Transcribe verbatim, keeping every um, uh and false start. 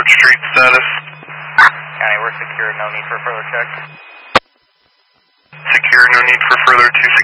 Church Street status. County, we're secure, no need for further check. Secure, no need for further two